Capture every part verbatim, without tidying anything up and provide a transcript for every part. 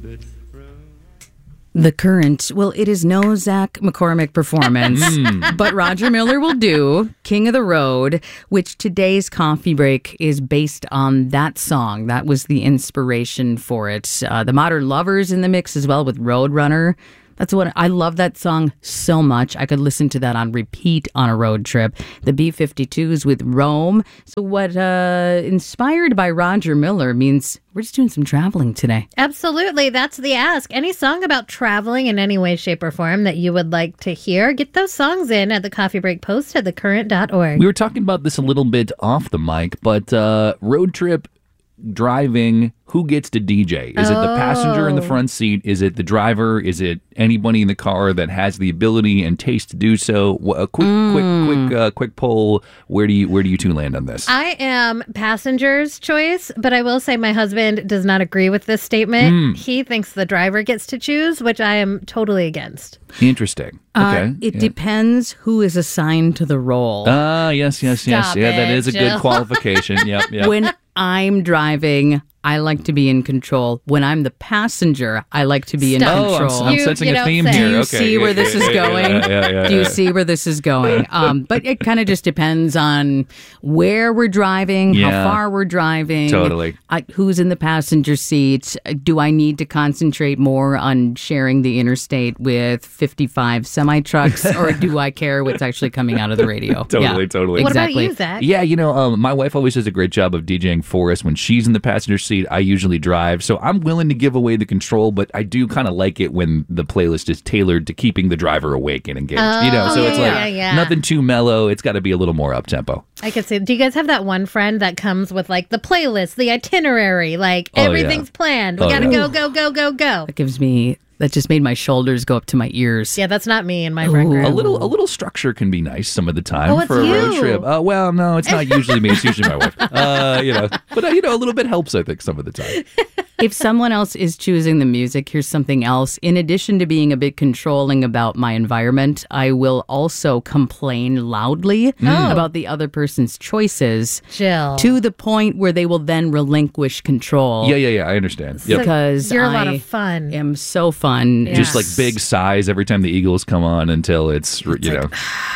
The Current, well, it is no Zach McCormick performance, but Roger Miller will do King of the Road, which today's coffee break is based on that song. That was the inspiration for it. Uh, the Modern Lovers in the mix as well with Roadrunner. That's what I love that song so much. I could listen to that on repeat on a road trip. The B fifty-twos with Rome. So what uh, inspired by Roger Miller means we're just doing some traveling today. Absolutely. That's the ask. Any song about traveling in any way, shape, or form that you would like to hear, get those songs in at the Coffee Break Post at the current dot org. We were talking about this a little bit off the mic, but uh, road trip driving, who gets to D J? Is oh. it the passenger in the front seat? Is it the driver? Is it anybody in the car that has the ability and taste to do so? A quick, mm. quick, quick, uh, quick poll. Where do you, where do you two land on this? I am passenger's choice, but I will say my husband does not agree with this statement. Mm. He thinks the driver gets to choose, which I am totally against. Interesting. Okay. Uh, it yeah. depends who is assigned to the role. Ah, uh, yes, yes, yes. Stop yeah, it, that is a Jill. good qualification. Yep, yep. When I'm driving, I like to be in control. When I'm the passenger, I like to be Stop. in Oh, I'm, control. I'm You- sensing you a don't theme say. here. Do you okay. see yeah, where yeah, this yeah, is yeah, going? Yeah, yeah, yeah, Do you yeah. see where this is going? Um, but it kind of just depends on where we're driving, Yeah. how far we're driving. Totally. I, who's in the passenger seat? Do I need to concentrate more on sharing the interstate with fifty-five semi-trucks, or do I care what's actually coming out of the radio? Totally, Yeah, totally. What about Exactly. you, Zach? Yeah, you know, um, my wife always does a great job of DJing for us. When she's in the passenger seat, I usually drive. So I'm willing to give away the control, but I do kind of like it when the playlist is tailored to keeping the driver awake and engaged. Oh, you know, so it's yeah, like yeah, yeah. nothing too mellow. It's got to be a little more up-tempo. I could see. Do you guys have that one friend that comes with like the playlist, the itinerary, like Oh, yeah. everything's planned? We Oh, gotta yeah. go, go, go, go, go. That gives me. That just made my shoulders go up to my ears. Yeah, that's not me and my friend Ooh. group. A little, a little structure can be nice some of the time Oh, it's for a road you. trip. Uh, well, no, it's not usually me. It's usually my wife. Uh, you know, but uh, you know, a little bit helps. I think some of the time. If someone else is choosing the music, here's something else. In addition to being a bit controlling about my environment, I will also complain loudly Oh. about the other person's choices Jill. to the point where they will then relinquish control. Yeah, yeah, yeah. I understand. Yep. Because You're a lot I of fun. am so fun. Yeah. Just like big sighs every time the Eagles come on until it's, you know.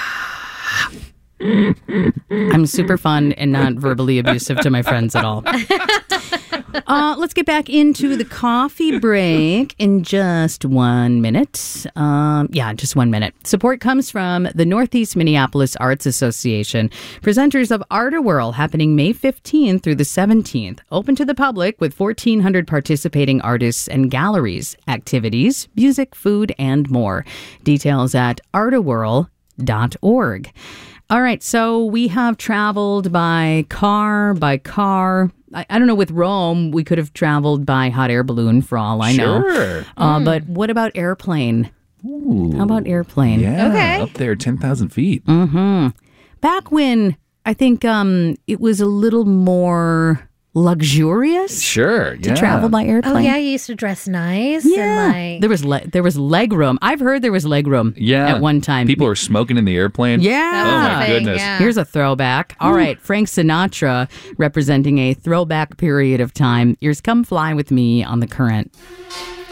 I'm super fun and not verbally abusive to my friends at all. Uh, let's get back into the coffee break in just one minute. Um, yeah, just one minute. Support comes from the Northeast Minneapolis Arts Association, presenters of Art-A-Whirl happening May fifteenth through the seventeenth. Open to the public with fourteen hundred participating artists and galleries, activities, music, food, and more. Details at art a whirl dot org. All right, so we have traveled by car, by car. I, I don't know, with Rome, we could have traveled by hot air balloon for all I know. Sure. Uh, But what about airplane? Ooh. How about airplane? Yeah, Okay. up there, ten thousand feet. Mm-hmm. Back when I think um, it was a little more luxurious Sure, to yeah. travel by airplane. Oh yeah, you used to dress nice. Yeah, And like, there was le- there was leg room. I've heard there was leg room. Yeah. At one time, People are smoking in the airplane. Yeah. that was Oh, the my thing, goodness. yeah. Here's a throwback. All right, Frank Sinatra representing a throwback period of time. Here's Come Fly With Me on The Current.